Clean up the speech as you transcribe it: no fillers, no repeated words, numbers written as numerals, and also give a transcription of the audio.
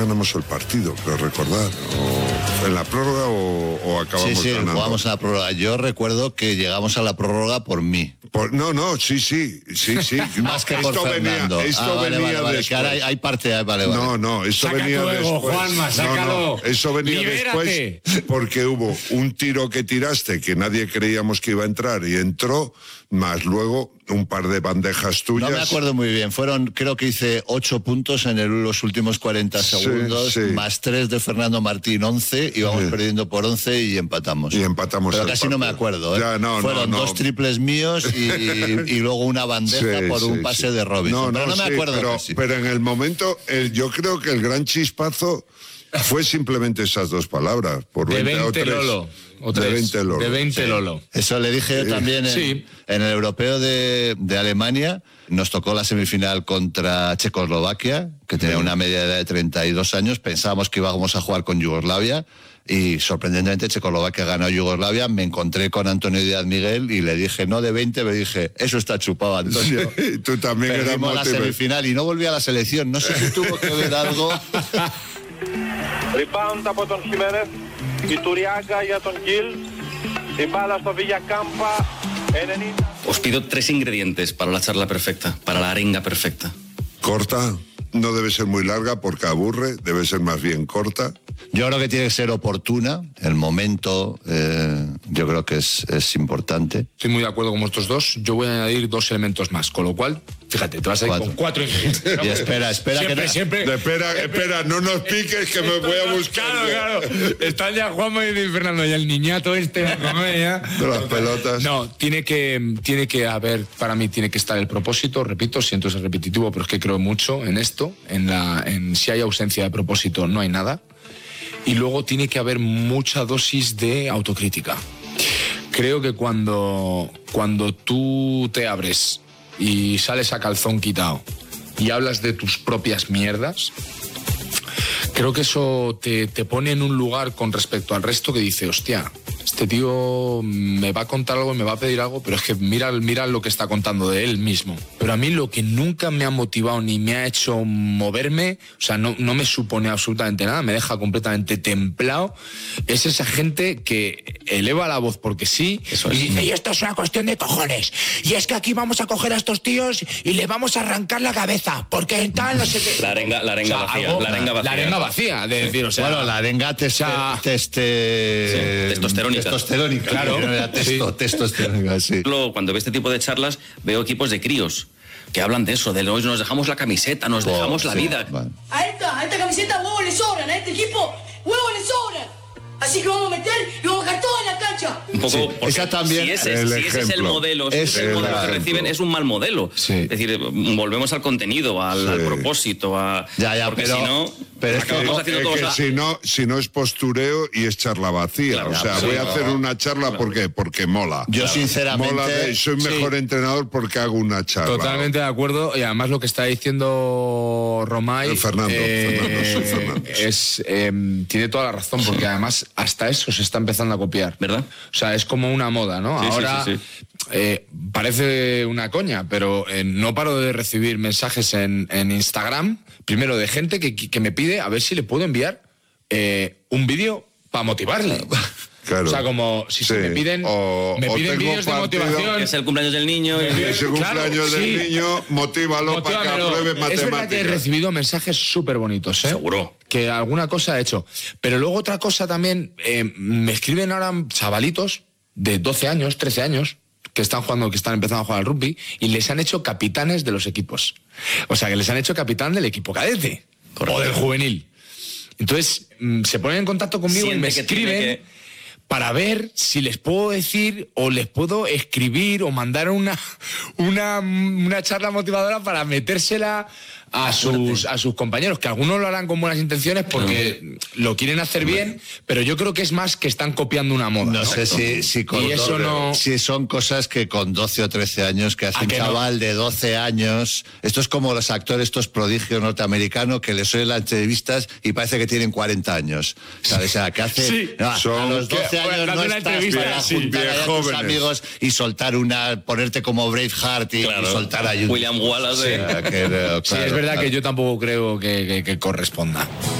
ganamos el partido, creo recordar. O en la prórroga o acabamos ganando. Sí, jugamos a la prórroga. Yo recuerdo que llegamos a la prórroga por mí. Sí. Más que por Fernando. Esto venía vale, después. que ahora hay parte, vale. No, eso Saca venía tu ego, después. Juanma, sácalo. No, eso venía Libérate. después porque hubo un tiro que tiraste que nadie creíamos que iba a entrar y entró, más luego un par de bandejas tuyas. No me acuerdo muy bien. Creo que hice 8 puntos en los últimos 40 segundos, más 3 de Fernando Martín, 11, íbamos perdiendo por 11 y empatamos. Pero casi no me acuerdo, ¿eh? Fueron 2 triples míos y luego una bandeja por un pase de Robinson. No me acuerdo casi. Pero en el momento, yo creo que el gran chispazo fue simplemente esas 2 palabras. Por de 20 o 3. Lolo. De 20 Lolo. De 20 Lolo. Eso le dije yo también en el europeo de Alemania. Nos tocó la semifinal contra Checoslovaquia, que tenía una media de edad de 32 años. Pensábamos que íbamos a jugar con Yugoslavia y sorprendentemente Checoslovaquia ganó a Yugoslavia. Me encontré con Antonio Díaz Miguel y le dije, no de 20, me dije, eso está chupado, Antonio. Sí, tú también eras Perdimos la semifinal y no volví a la selección. No sé si tuvo que ver algo. Rebound από τον Χιμένεθ, η Τουριάγκα για τον Γκίλ, η μπάλα στο Villacampa, 90. Os pido 3 ingredientes para la charla perfecta, para la arenga perfecta. Corta, no debe ser muy larga porque aburre, debe ser más bien corta. Yo creo que tiene que ser oportuna, el momento yo creo que es importante. Estoy muy de acuerdo con vosotros dos. Yo voy a añadir 2 elementos más, con lo cual, fíjate, te vas a ir con 4 ingredientes. Y espera siempre. Espera, no nos piques que me voy a buscar. Claro. Están ya Juanma y Fernando y el niñato de las pelotas. No, tiene que haber, para mí tiene que estar el propósito, repito, siento ser repetitivo, pero es que creo mucho en esto, en si hay ausencia de propósito no hay nada. Y luego tiene que haber mucha dosis de autocrítica. Creo que cuando tú te abres y sales a calzón quitado y hablas de tus propias mierdas, creo que eso te pone en un lugar con respecto al resto que dice, hostia, este tío me va a contar algo, me va a pedir algo, pero es que mira lo que está contando de él mismo. Pero a mí lo que nunca me ha motivado ni me ha hecho moverme, o sea, no me supone absolutamente nada, me deja completamente templado, es esa gente que eleva la voz porque sí, y dice, y esto es una cuestión de cojones, y es que aquí vamos a coger a estos tíos y le vamos a arrancar la cabeza, porque tal, no sé qué. La arenga vacía. La arenga vacía, de decir, o sea... Bueno, la arenga testosterónica, claro. Testosterónica, sí. Cuando veo este tipo de charlas, veo equipos de críos que hablan de eso, de hoy nos dejamos la camiseta, nos dejamos la vida. Vale. A esta camiseta huevos le sobran, a este equipo huevos le sobran. Así que vamos a meter y vamos a dejar todo en la cancha. Un poco, esa también, si ese es el modelo, que reciben, es un mal modelo. Sí. Es decir, volvemos al contenido, al propósito, porque pero, si no, pero acabamos haciendo todos si no es postureo y es charla vacía. Claro, voy a hacer una charla porque mola. Yo sinceramente mola soy mejor entrenador porque hago una charla. Totalmente de acuerdo, y además lo que está diciendo Romay, Fernando, tiene toda la razón, porque además hasta eso se está empezando a copiar, ¿verdad? O sea, es como una moda, ¿no? Sí, ahora sí. parece una coña, pero no paro de recibir mensajes en Instagram, primero de gente que me pide a ver si le puedo enviar un vídeo para motivarle. Claro. O sea, como si se me piden vídeos de motivación. Que es el cumpleaños del niño. Es el cumpleaños del niño, motívalo para que apruebe matemáticas. Es verdad que he recibido mensajes súper bonitos, ¿eh? Seguro. Que alguna cosa he hecho. Pero luego otra cosa también, me escriben ahora chavalitos de 12 años, 13 años, que están empezando a jugar al rugby, y les han hecho capitanes de los equipos. O sea, que les han hecho capitán del equipo cadete. Correcto. O del juvenil. Entonces, se ponen en contacto conmigo y me escriben para ver si les puedo decir o les puedo escribir o mandar una charla motivadora para metérsela a sus compañeros, que algunos lo harán con buenas intenciones porque lo quieren hacer bien, pero yo creo que es más que están copiando una moda. No sé si son cosas que con 12 o 13 años, que hace un chaval de 12 años, esto es como los actores, estos prodigios norteamericanos que les oyen las entrevistas y parece que tienen 40 años, ¿sabes? O sea, que hace a los 12 años no estás para juntar a tus amigos y soltar ponerte como Braveheart y soltar a William Wallace. Sí, es verdad que yo tampoco creo que corresponda.